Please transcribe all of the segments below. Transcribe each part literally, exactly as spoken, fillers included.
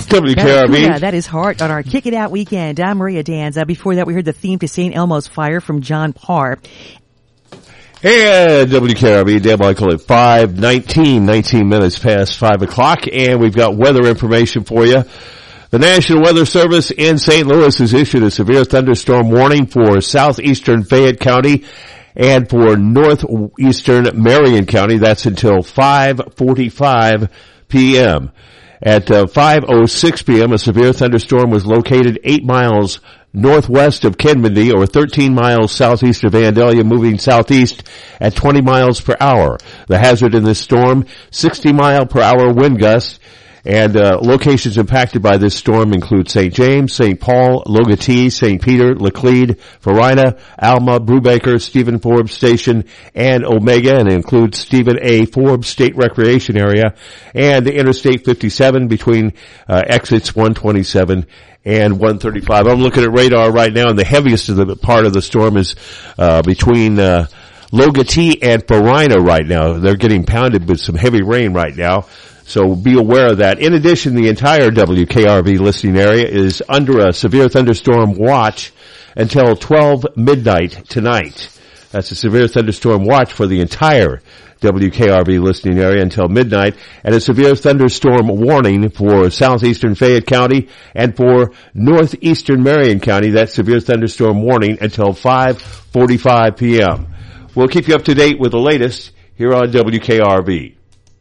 W K R V. That is Heart on our Kick It Out weekend. I'm Maria Danza. Before that, we heard the theme to Saint Elmo's Fire from John Parr. Hey, uh, W K R V, Dan Michael at five nineteen, nineteen minutes past five o'clock, and we've got weather information for you. The National Weather Service in Saint Louis has issued a severe thunderstorm warning for southeastern Fayette County and for northeastern Marion County. That's until five forty-five p.m. At uh, five oh six p.m., a severe thunderstorm was located eight miles northwest of Kenmondie, or thirteen miles southeast of Vandalia, moving southeast at twenty miles per hour. The hazard in this storm, sixty mile per hour wind gusts. And uh, locations impacted by this storm include Saint James, Saint Paul, Logatee, Saint Peter, Laclede, Farina, Alma, Brubaker, Stephen Forbes Station, and Omega, and it includes Stephen A. Forbes State Recreation Area and Interstate fifty-seven between uh, exits one twenty-seven and one thirty-five. I'm looking at radar right now, and the heaviest of the part of the storm is uh, between uh, Logatee and Farina right now. They're getting pounded with some heavy rain right now. So be aware of that. In addition, the entire W K R V listening area is under a severe thunderstorm watch until twelve midnight tonight. That's a severe thunderstorm watch for the entire W K R V listening area until midnight, and a severe thunderstorm warning for southeastern Fayette County and for northeastern Marion County. That severe thunderstorm warning until five forty-five p.m. We'll keep you up to date with the latest here on W K R V.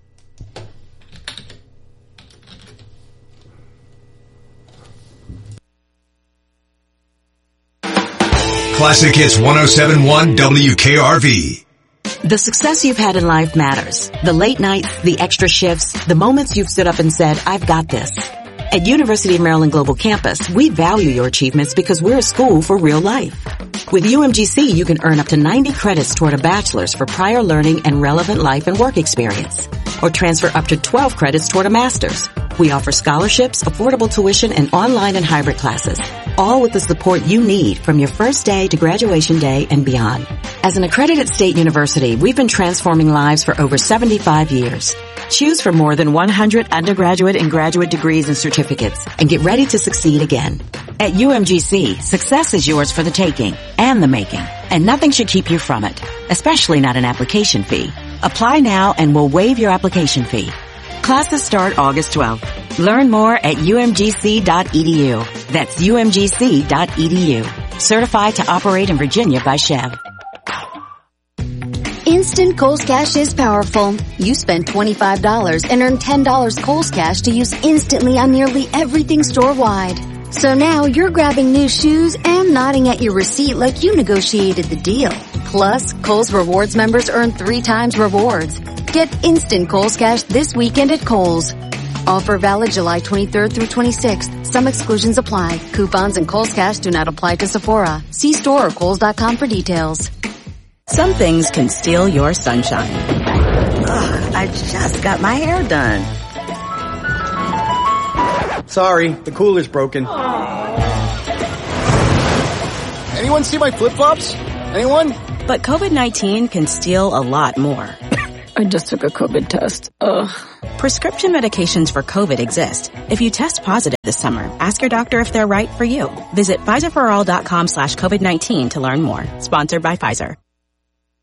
Classic Hits one oh seven point one W K R V. The success you've had in life matters. The late nights, the extra shifts, the moments you've stood up and said, I've got this. At University of Maryland Global Campus, we value your achievements because we're a school for real life. With U M G C, you can earn up to ninety credits toward a bachelor's for prior learning and relevant life and work experience, or transfer up to twelve credits toward a master's. We offer scholarships, affordable tuition, and online and hybrid classes, all with the support you need from your first day to graduation day and beyond. As an accredited state university, we've been transforming lives for over seventy-five years. Choose from more than one hundred undergraduate and graduate degrees and certificates, and get ready to succeed again. At U M G C, success is yours for the taking and the making, and nothing should keep you from it, especially not an application fee. Apply now and we'll waive your application fee. Classes start August twelfth. Learn more at U M G C dot E D U. That's U M G C dot E D U. Certified to operate in Virginia by Chev. Instant Kohl's Cash is powerful. You spend twenty-five dollars and earn ten dollars Kohl's Cash to use instantly on nearly everything store-wide. So now you're grabbing new shoes and nodding at your receipt like you negotiated the deal. Plus, Kohl's Rewards members earn three times rewards. Get instant Kohl's Cash this weekend at Kohl's. Offer valid July twenty-third through twenty-sixth. Some exclusions apply. Coupons and Kohl's Cash do not apply to Sephora. See store or Kohl's dot com for details. Some things can steal your sunshine. Ugh, I just got my hair done. Sorry, the cooler's broken. Anyone see my flip-flops? Anyone? But COVID nineteen can steal a lot more. I just took a COVID test. Ugh. Prescription medications for COVID exist. If you test positive this summer, ask your doctor if they're right for you. Visit Pfizer for all dot com slash COVID nineteen to learn more. Sponsored by Pfizer.